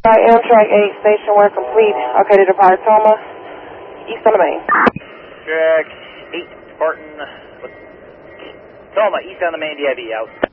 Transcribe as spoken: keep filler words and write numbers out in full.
Amtrak eight, station work complete. Okay, to depart Toma, east on the main. Track eight, Spartan, Toma, east on the main, D I B, out.